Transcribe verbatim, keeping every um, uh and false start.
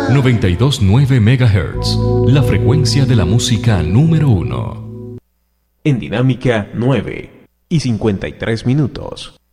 noventa y dos punto nueve megahertz, la frecuencia de la música número uno. En Dinámica nueve y cincuenta y tres minutos.